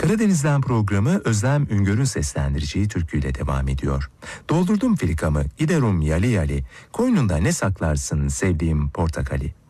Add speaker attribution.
Speaker 1: Karadeniz'den programı Özlem Üngör'ün seslendireceği türküyle devam ediyor. Doldurdum filikamı, giderum yali yali, koynunda ne saklarsın sevdiğim portakali.